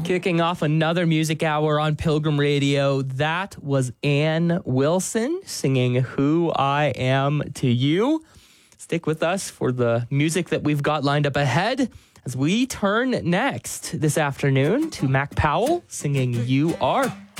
Kicking off another music hour on Pilgrim Radio, that was Ann Wilson singing Who I Am to You. Stick with us for the music that we've got lined up ahead as we turn next this afternoon to Mac Powell singing You Are.